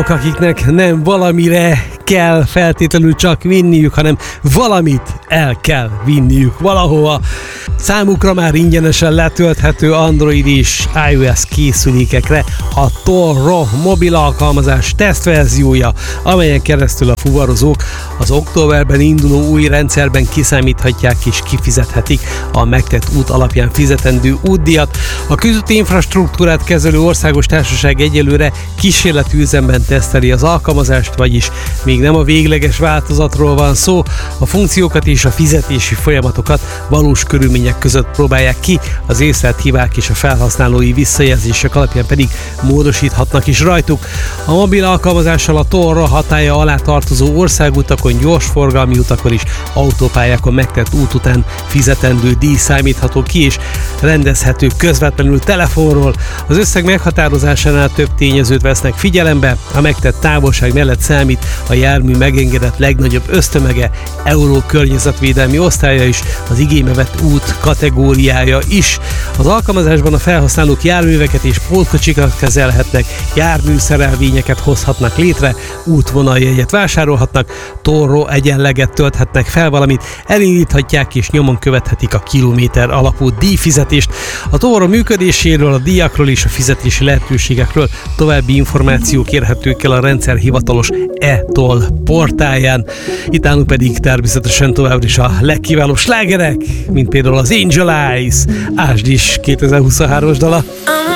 akiknek nem valamire kell feltétlenül csak vinniük, hanem valamit el kell vinniük valahova. Számukra már ingyenesen letölthető Android és iOS készülékekre a Torro mobil alkalmazás tesztverziója, amelyen keresztül a fuvarozók az októberben induló új rendszerben kiszámíthatják és kifizethetik a megtett út alapján fizetendő útdíjat. A közúti infrastruktúrát kezelő országos társaság egyelőre kísérleti üzemben teszteli az alkalmazást, vagyis még nem a végleges változatról van szó, a funkciókat és a fizetési folyamatokat valós körülmények között próbálják ki, az észlelt hibák és a felhasználói visszajelzések alapján pedig módosíthatnak is rajtuk. A mobil alkalmazással a Torro hatálya alá tartozó országutakon, gyorsforgalmi utakon és autópályákon megtett út után fizetendő díj számítható ki és rendezhető közvetlenül telefonról. Az összeg meghatározásánál több tényezőt vesznek figyelembe, a megtett távolság mellett számít a jármű megengedett legnagyobb össztömege, Euró környezetvédelmi osztálya is, az igénybe vett út kategóriája is. Az alkalmazásban a felhasználók járműveket és pótkocsikat kezelhetnek, járműszerelvényeket hozhatnak létre, útvonaljegyet vásárolhatnak, Torro egyenleget tölthetnek fel valamit, elindíthatják és nyomon követhetik a kilométer alapú díjfizetést. A Torro működéséről, a díjakról és a fizetési lehetőségekről további információk érhetők el a rendszer hivatalos e-toll portáján. Itt állunk pedig természetesen továbbra is a legkiválóbb slágerek, mint például az Angel Eyes, Ásd is 2023-as dala.